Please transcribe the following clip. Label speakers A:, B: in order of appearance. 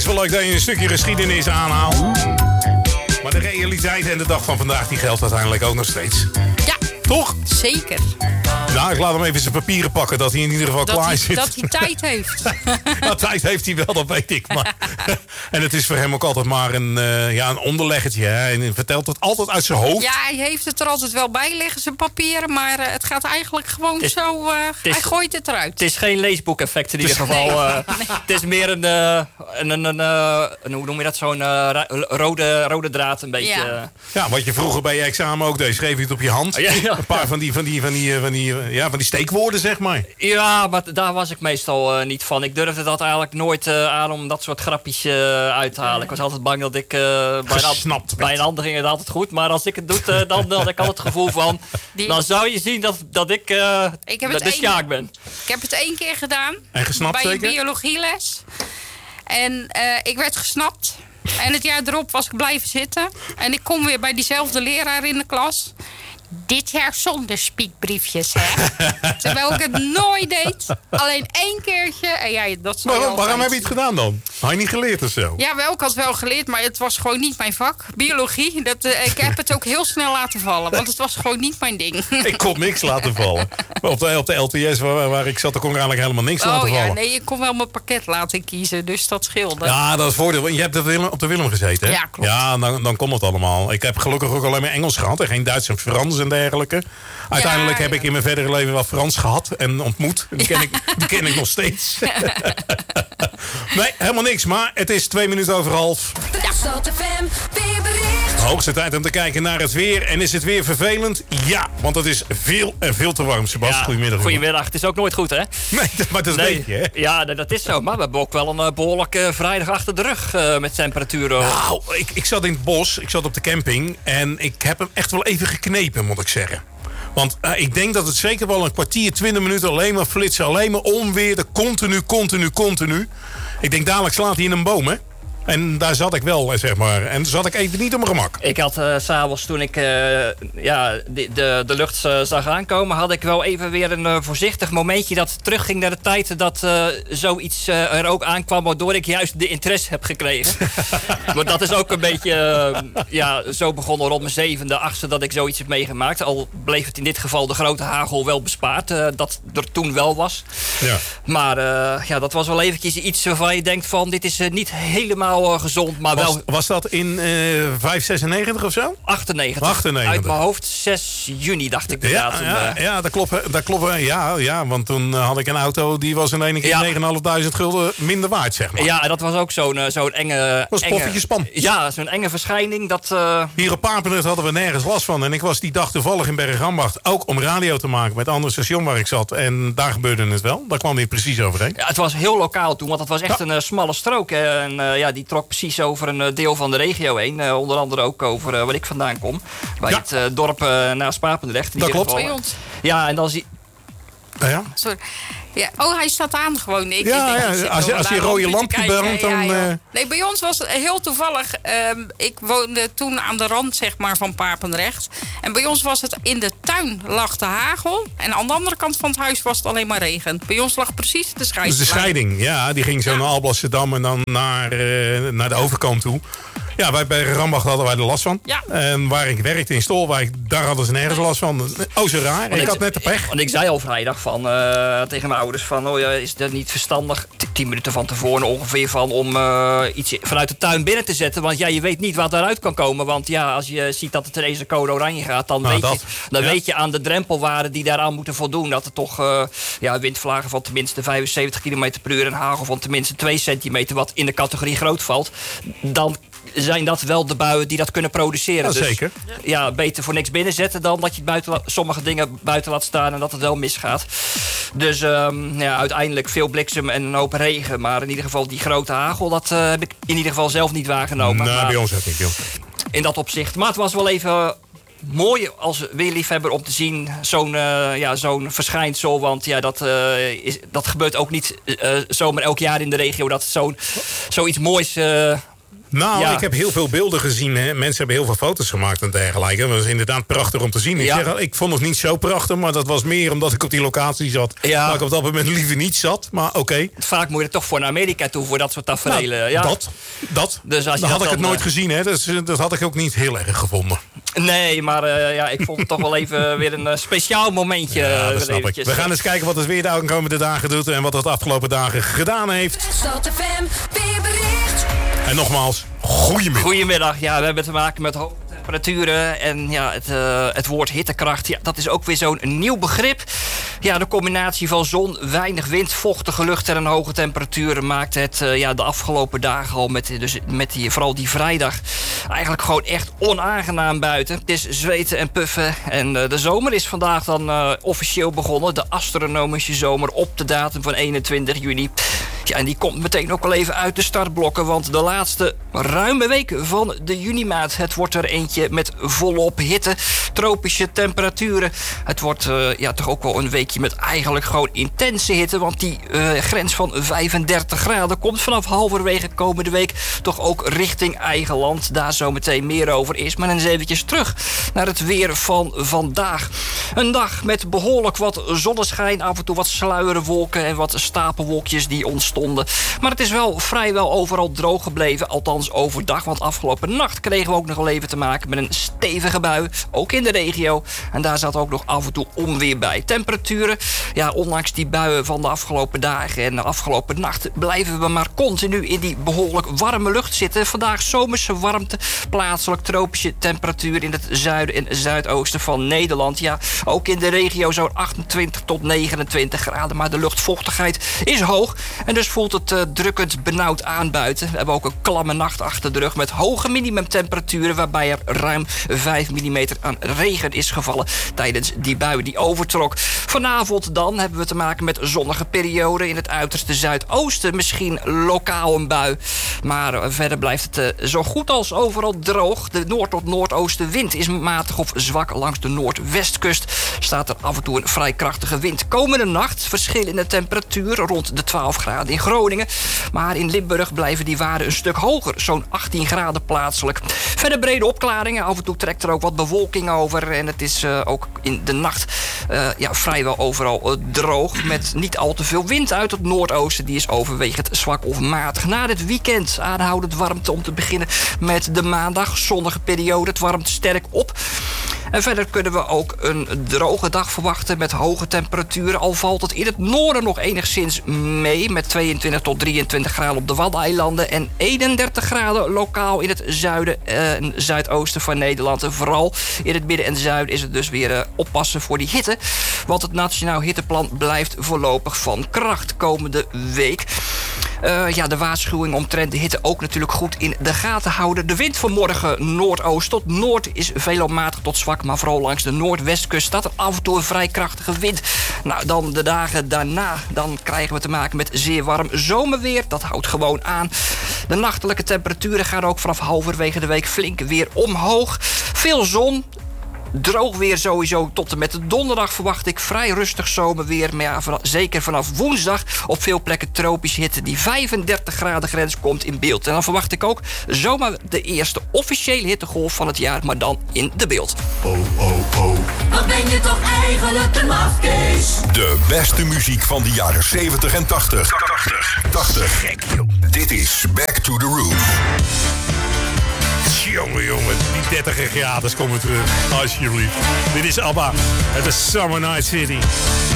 A: Het is wel leuk dat je een stukje geschiedenis aanhaalt. Maar de realiteit en de dag van vandaag die geldt uiteindelijk ook nog steeds.
B: Ja.
A: Toch?
B: Zeker.
A: Nou, ik laat hem even zijn papieren pakken dat hij in ieder geval klaar zit.
B: Dat hij tijd heeft.
A: Nou, tijd heeft hij wel, dat weet ik. Maar en het is voor hem ook altijd maar een onderleggetje. Hè? En hij vertelt het altijd uit zijn hoofd.
B: Ja, hij heeft het er altijd wel bij liggen, zijn papieren. Maar het gaat eigenlijk gewoon zo... hij gooit het eruit.
C: Het is geen leesboekeffect in ieder geval.
B: Nee.
C: Het is meer hoe noem je dat? Zo'n rode draad een beetje.
B: Ja.
A: Ja, wat je vroeger bij je examen ook deed. Schreef je het op je hand.
C: Ja.
A: Een paar van die steekwoorden, zeg maar.
C: Ja, maar daar was ik meestal niet van. Ik durfde dat eigenlijk nooit aan om dat soort grapjes uit te halen. Ik was altijd bang dat ik... bij een ander ging het altijd goed. Maar als ik het doe, dan had ik altijd het gevoel van... Dan zou je zien dat ik de Sjaak ben.
B: Ik heb het 1 keer gedaan.
A: En gesnapt
B: bij
A: zeker?
B: Een biologieles. En ik werd gesnapt. En het jaar erop was ik blijven zitten. En ik kom weer bij diezelfde leraar in de klas. Dit jaar zonder spiekbriefjes, hè? Terwijl ik het nooit deed. Alleen 1 keertje. En ja, dat
A: Waarom heb je het gedaan dan? Had je niet geleerd of zo?
B: Ja, wel, ik had wel geleerd, maar het was gewoon niet mijn vak. Biologie, ik heb het ook heel snel laten vallen. Want het was gewoon niet mijn ding.
A: Ik kon niks laten vallen. Op de LTS waar ik zat, kon ik eigenlijk helemaal niks laten vallen.
B: Ja, nee, ik kon wel mijn pakket laten kiezen. Dus dat scheelde.
A: Ja, dat is voordeel. Je hebt op de Willem gezeten, hè?
B: Ja, klopt.
A: Ja, dan kon het allemaal. Ik heb gelukkig ook alleen maar Engels gehad. En geen Duits en Frans en dergelijke. Uiteindelijk heb ik in mijn verdere leven wel Frans gehad en ontmoet. Die ken ik nog steeds. Nee, helemaal niks. Maar het is 2 minuten over half. Hoogste tijd om te kijken naar het weer. En is het weer vervelend? Ja, want het is veel en veel te warm. Sebas,
C: Ja,
A: goedemiddag.
C: Goedemiddag. Het is ook nooit goed, hè?
A: Nee, maar dat weet je, hè?
C: Ja, dat is zo. Maar we hebben ook wel een behoorlijke vrijdag achter de rug met temperaturen.
A: Nou, ik zat in het bos. Ik zat op de camping. En ik heb hem echt wel even geknepen, moet ik zeggen. Want ik denk dat het zeker wel een kwartier, 20 minuten alleen maar flitsen. Alleen maar onweer. Continu. Ik denk dadelijk slaat hij in een boom, hè? En daar zat ik wel, zeg maar. En zat ik even niet op mijn gemak.
C: Ik had 's s'avonds, toen ik de lucht zag aankomen... had ik wel even weer een voorzichtig momentje... dat terugging naar de tijd dat zoiets er ook aankwam... waardoor ik juist de interesse heb gekregen. Maar dat is ook een beetje... zo begonnen rond mijn 7e, 8e... dat ik zoiets heb meegemaakt. Al bleef het in dit geval de grote hagel wel bespaard. Dat er toen wel was.
A: Ja.
C: Maar dat was wel eventjes iets waarvan je denkt van... dit is niet helemaal gezond, maar wel...
A: Was dat in 596 of zo?
C: 98. Uit mijn hoofd 6 juni, dacht ik de datum.
A: Ja, dat klopt. Ja, want toen had ik een auto... die was in één keer 9.500 gulden minder waard, zeg maar.
C: Ja, en dat was ook zo'n enge...
A: Dat was poffertjespan.
C: Ja, zo'n enge verschijning. Dat,
A: Hier op Papendrecht hadden we nergens last van. En ik was die dag toevallig in Bergambacht... ook om radio te maken met het andere station waar ik zat. En daar gebeurde het wel. Daar kwam hij precies overheen.
C: Ja, het was heel lokaal toen, want het was echt een smalle strook. En die trok precies over een deel van de regio heen. Onder andere ook over waar ik vandaan kom. Bij het dorp naast Papendrecht.
A: Dat klopt.
B: Bij ons.
C: Ja, en dan zie...
B: Ja. Sorry. Ja, hij staat aan gewoon.
A: Als je rode lampje brandt, dan...
B: Nee, bij ons was het heel toevallig. Ik woonde toen aan de rand, zeg maar, van Papendrecht. En bij ons was het in de tuin lag de hagel. En aan de andere kant van het huis was het alleen maar regen. Bij ons lag precies de scheiding.
A: Dus de scheiding, ja, die ging zo naar Alblasserdam en dan naar de overkant toe. Ja, wij bij Rambach hadden wij er last van.
B: Ja.
A: En waar ik werkte in Stolwijk, daar hadden ze nergens last van. Oh, zo raar. Ik had net de pech.
C: Want ik zei al vrijdag tegen mijn ouders van... is dat niet verstandig 10 minuten van tevoren ongeveer van... om iets vanuit de tuin binnen te zetten. Want je weet niet wat eruit kan komen. Want als je ziet dat het ineens een code oranje gaat... dan weet je aan de drempelwaarden die daaraan moeten voldoen... dat er toch windvlagen van tenminste 75 km per uur... en hagel van tenminste 2 centimeter... wat in de categorie groot valt... dan zijn dat wel de buien die dat kunnen produceren.
A: Ja,
C: dus,
A: zeker.
C: Ja, beter voor niks binnenzetten dan dat je sommige dingen buiten laat staan en dat het wel misgaat. Dus uiteindelijk veel bliksem en een hoop regen. Maar in ieder geval die grote hagel, dat heb ik in ieder geval zelf niet waargenomen.
A: Nee, bij ons ook niet.
C: In dat opzicht. Maar het was wel even mooi als weerliefhebber om te zien zo'n verschijnsel. Want dat gebeurt ook niet zomaar elk jaar in de regio. Dat zoiets moois
A: Nou,
C: Ja.
A: ik heb heel veel beelden gezien. Hè. Mensen hebben heel veel foto's gemaakt en dergelijke. Dat was inderdaad prachtig om te zien.
C: Ja.
A: Ik vond het niet zo prachtig, maar dat was meer omdat ik op die locatie zat.
C: Ja.
A: Waar ik op dat moment liever niet zat, maar oké.
C: Vaak moet je er toch voor naar Amerika toe voor dat soort tafereelen.
A: Nou,
C: ja.
A: dat.
C: Dus als je
A: Dan had
C: dat
A: ik het
C: dan,
A: nooit gezien, hè. Dat had ik ook niet heel erg gevonden.
C: Nee, maar ik vond het toch wel even weer een speciaal momentje.
A: Ja, dat snap ik.
C: eventjes.
A: We gaan eens kijken wat het weer de aankomende dagen doet en wat het de afgelopen dagen gedaan heeft.
D: Stad FM weerbericht.
A: En nogmaals, goedemiddag.
C: Goedemiddag. Ja, we hebben te maken met hoge temperaturen en ja, het woord hittekracht. Ja, dat is ook weer zo'n nieuw begrip. Ja, de combinatie van zon, weinig wind, vochtige lucht en een hoge temperatuur maakt het de afgelopen dagen al vooral die vrijdag eigenlijk gewoon echt onaangenaam buiten. Het is zweten en puffen en de zomer is vandaag dan officieel begonnen. De astronomische zomer op de datum van 21 juni. Ja, en die komt meteen ook wel even uit de startblokken, want de laatste ruime week van de junimaand. Het wordt er eentje met volop hitte, tropische temperaturen. Het wordt toch ook wel een weekje met eigenlijk gewoon intense hitte, want die grens van 35 graden komt vanaf halverwege komende week toch ook richting eigen land. Daar zo meteen meer over is. Maar eens eventjes terug naar het weer van vandaag. Een dag met behoorlijk wat zonneschijn, af en toe wat sluierwolken en wat stapelwolkjes die ontstonden. Maar het is wel vrijwel overal droog gebleven, althans overdag. Want afgelopen nacht kregen we ook nog wel even te maken met een stevige bui, ook in de regio. En daar zat ook nog af en toe onweer bij. Temperaturen, ja, ondanks die buien van de afgelopen dagen en de afgelopen nacht blijven we maar continu in die behoorlijk warme lucht zitten. Vandaag zomerse warmte, plaatselijk tropische temperatuur in het zuiden en zuidoosten van Nederland. Ja, ook in de regio zo'n 28 tot 29 graden, maar de luchtvochtigheid is hoog. En dus voelt het drukkend benauwd aan buiten. We hebben ook een klamme nacht achter de rug met hoge minimumtemperaturen, waarbij er ruim 5 mm aan regen is gevallen tijdens die bui die overtrok. Vanavond dan hebben we te maken met zonnige perioden in het uiterste zuidoosten. Misschien lokaal een bui, maar verder blijft het zo goed als overal droog. De noord- tot noordoostenwind is matig of zwak. Langs de noordwestkust staat er af en toe een vrij krachtige wind. Komende nacht verschil in de temperatuur rond de 12 graden in Groningen. Maar in Limburg blijven die waarden een stuk hoger, zo'n 18 graden plaatselijk. Verder brede opklaringen, af en toe trekt er ook wat bewolking over. En het is ook in de nacht vrijwel overal droog, met niet al te veel wind uit het noordoosten. Die is overwegend zwak of matig. Na dit weekend aanhoudend warmte om te beginnen met de maandag. Zonnige periode, het warmt sterk op. En verder kunnen we ook een droge dag verwachten met hoge temperaturen. Al valt het in het noorden nog enigszins mee, met 22 tot 23 graden op de Waddeneilanden en 31 graden lokaal in het zuiden en zuidoosten van Nederland. En vooral in het midden en zuiden is het dus weer oppassen voor die hitte. Want het Nationaal Hitteplan blijft voorlopig van kracht komende week. De waarschuwing omtrent de hitte ook natuurlijk goed in de gaten houden. De wind van morgen noordoost tot noord is veelal matig tot zwak, maar vooral langs de noordwestkust staat er af en toe een vrij krachtige wind. Nou, dan de dagen daarna, dan krijgen we te maken met zeer warm zomerweer. Dat houdt gewoon aan. De nachtelijke temperaturen gaan ook vanaf halverwege de week flink weer omhoog. Veel zon. Droog weer sowieso tot en met de donderdag verwacht ik vrij rustig zomerweer. Maar ja, zeker vanaf woensdag op veel plekken tropische hitte. Die 35 graden grens komt in beeld. En dan verwacht ik ook zomaar de eerste officiële hittegolf van het jaar. Maar dan in de beeld.
D: Oh, oh, oh. Wat ben je toch eigenlijk een mafkees?
E: De beste muziek van de jaren 70 en 80. 80. Dit is Back to the Roots.
A: Jongen, die 30 graden komen terug. Alsjeblieft. Dit is ABBA. Het is Summer Night City.